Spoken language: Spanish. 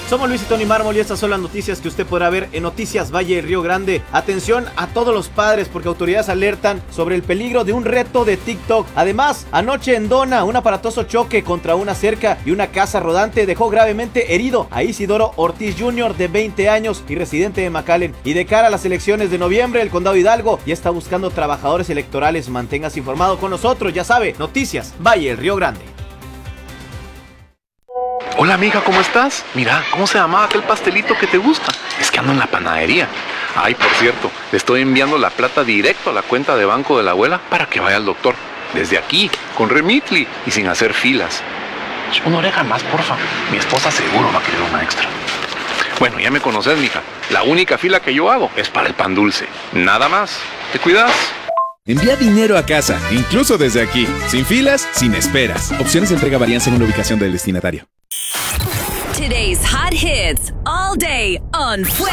Somos Luis y Tony Mármol y estas son las noticias que usted podrá ver en Noticias Valle Río Grande. Atención a todos los padres porque autoridades alertan sobre el peligro de un reto de TikTok. Además, anoche en Dona, un aparatoso choque contra una cerca y una casa rodante dejó gravemente herido a Isidoro Ortiz Jr. de 20 años y residente de McAllen. Y de cara a las elecciones de noviembre, el Condado Hidalgo ya está buscando trabajadores electorales. Manténgase informado con nosotros, ya sabe, Noticias Valle Río Grande. Hola amiga, ¿cómo estás? Mira, ¿cómo se llamaba aquel pastelito que te gusta? Es que ando en la panadería. Ay, por cierto, le estoy enviando la plata directo a la cuenta de banco de la abuela para que vaya al doctor. Desde aquí, con Remitly y sin hacer filas. Una oreja más, porfa. Mi esposa seguro va a querer una extra. Bueno, ya me conoces, mija. La única fila que yo hago es para el pan dulce. Nada más. ¿Te cuidas? Envía dinero a casa, incluso desde aquí. Sin filas, sin esperas. Opciones de entrega varían según la ubicación del destinatario. Today's hot hits all day on Fuego.